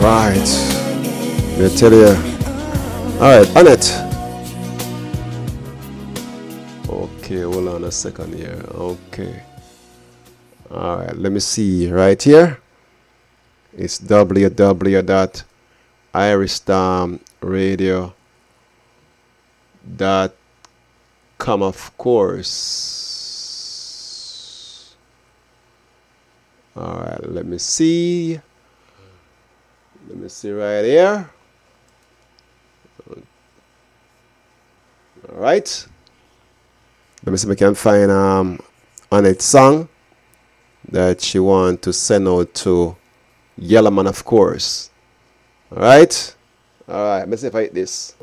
Right. Let me tell you. Alright, on it. Okay, hold on a second here. Okay. Alright, let me see right here. It's www.irishstormradio.com, of course. Alright, let me see. Let me see right here. Alright. Let me see if I can find on its song that she want to send out to Yellowman, of course. Alright. Alright, let's see if I hit this.